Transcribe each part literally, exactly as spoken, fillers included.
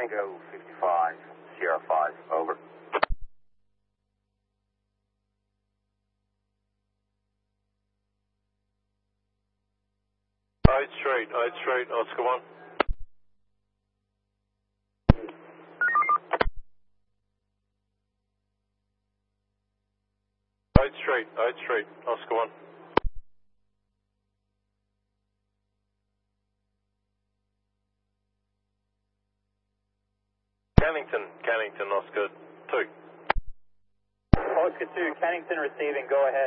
Tango fifty-five, Sierra five, over. eight Street, eight Street, Oscar one. eight Street, eight Street, Oscar one. Cannington, Cannington, Oscar two. Oscar two, Cannington receiving, go ahead.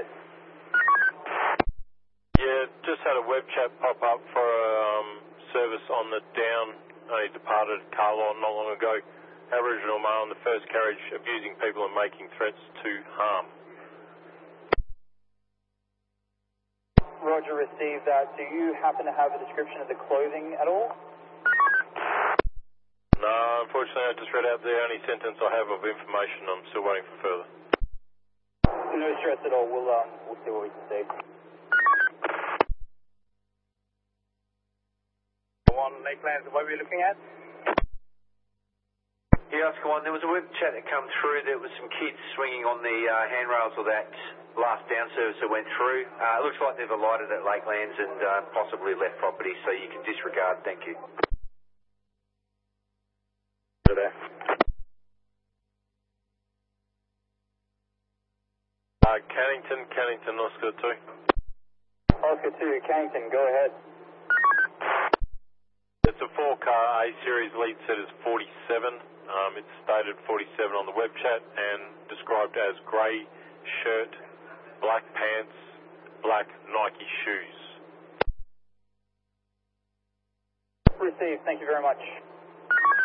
Yeah, just had a web chat pop up for a um, service on the down, only departed Carlon not long ago. Aboriginal male in the first carriage abusing people and making threats to harm. Roger, received that. Do you happen to have a description of the clothing at all? No, unfortunately I just read out the only sentence I have of information. I'm still waiting for further. No stress at all. We'll, um, we'll see what we can see. On Lakelands, what are we looking at? Yeah, Oscar one, there was a web chat that come through. There was some kids swinging on the uh, handrails of that last down service that went through. Uh, it looks like they've alighted at Lakelands and uh, possibly left property, so you can disregard. Thank you. Good day. Uh, Cannington, Cannington, Oscar two. Oscar two, Cannington, go ahead. It's a four-car A-Series, lead set is forty-seven. Um, it's stated forty-seven on the web chat and described as grey shirt, black pants, black Nike shoes. Received, thank you very much.